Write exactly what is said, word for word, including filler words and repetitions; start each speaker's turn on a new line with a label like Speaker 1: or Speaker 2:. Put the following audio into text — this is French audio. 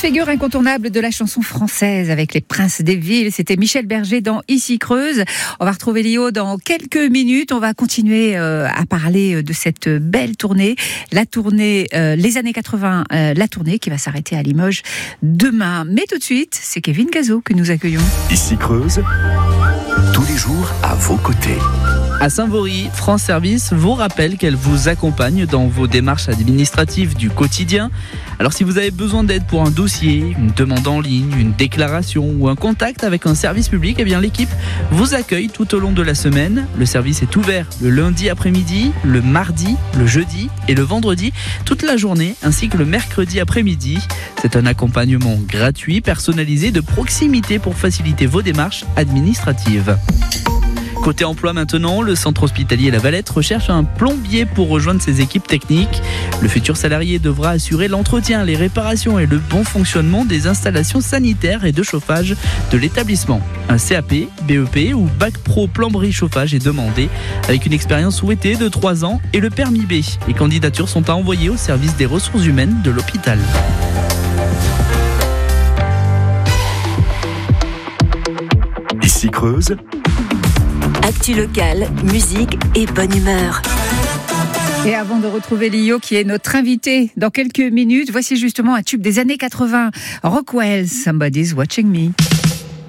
Speaker 1: figure incontournable de la chanson française avec les Princes des villes. C'était Michel Berger dans Ici Creuse. On va retrouver Lio dans quelques minutes. On va continuer euh, à parler de cette belle tournée. La tournée, euh, les années quatre-vingts, euh, la tournée qui va s'arrêter à Limoges demain. Mais tout de suite, c'est Kevin Cazot que nous accueillons.
Speaker 2: Ici Creuse, tous les jours à vos côtés.
Speaker 3: À Saint-Vaury, France Service vous rappelle qu'elle vous accompagne dans vos démarches administratives du quotidien. Alors si vous avez besoin d'aide pour un dossier, une demande en ligne, une déclaration ou un contact avec un service public, eh bien l'équipe vous accueille tout au long de la semaine. Le service est ouvert le lundi après-midi, le mardi, le jeudi et le vendredi, toute la journée, ainsi que le mercredi après-midi. C'est un accompagnement gratuit, personnalisé, de proximité pour faciliter vos démarches administratives. Côté emploi maintenant, le centre hospitalier La Valette recherche un plombier pour rejoindre ses équipes techniques. Le futur salarié devra assurer l'entretien, les réparations et le bon fonctionnement des installations sanitaires et de chauffage de l'établissement. Un C A P, B E P ou Bac Pro plomberie chauffage est demandé avec une expérience souhaitée de trois ans et le permis B. Les candidatures sont à envoyer au service des ressources humaines de l'hôpital.
Speaker 2: Ici Creuse.
Speaker 4: Actu locale, musique et bonne humeur.
Speaker 1: Et avant de retrouver Lio qui est notre invité dans quelques minutes, voici justement un tube des années quatre-vingts. Rockwell, Somebody's Watching Me.